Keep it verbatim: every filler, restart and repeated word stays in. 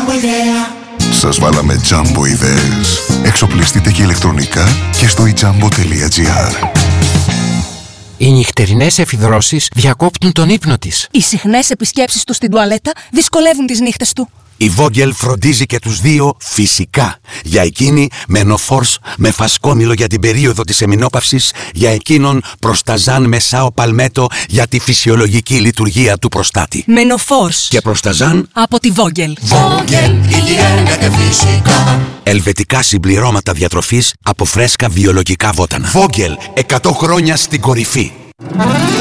Jumbo Idea. Σας βάλαμε Jumbo ιδέες. Εξοπλιστείτε και ηλεκτρονικά και στο i jumbo τελεία gr. Οι νυχτερινές εφηδρώσεις διακόπτουν τον ύπνο της. Οι συχνές επισκέψεις του στην τουαλέτα δυσκολεύουν τις νύχτες του. Η Vogel φροντίζει και τους δύο φυσικά. Για εκείνη Menopause με φασκόμηλο για την περίοδο της εμεινόπαυσης, για εκείνον Προσταζάν με Σάο Παλμέτο για τη φυσιολογική λειτουργία του προστάτη. Menopause Και Προσταζάν από τη Vogel. Vogel, υγιεινά και φυσικά. Ελβετικά συμπληρώματα διατροφής από φρέσκα βιολογικά βότανα. Vogel, εκατό χρόνια στην κορυφή.